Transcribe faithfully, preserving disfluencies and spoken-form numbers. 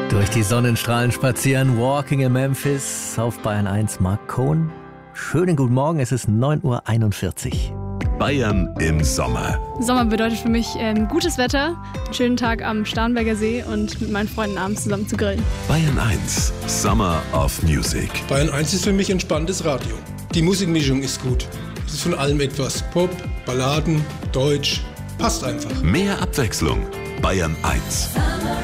Durch die Sonnenstrahlen spazieren, Walking in Memphis auf Bayern eins, Marc Cohn. Schönen guten Morgen, es ist neun Uhr einundvierzig. Bayern im Sommer. Sommer bedeutet für mich ähm, gutes Wetter, einen schönen Tag am Starnberger See und mit meinen Freunden abends zusammen zu grillen. Bayern eins, Summer of Music. Bayern eins ist für mich entspanntes Radio. Die Musikmischung ist gut. Es ist von allem etwas. Pop, Balladen, Deutsch. Passt einfach. Mehr Abwechslung. Bayern eins.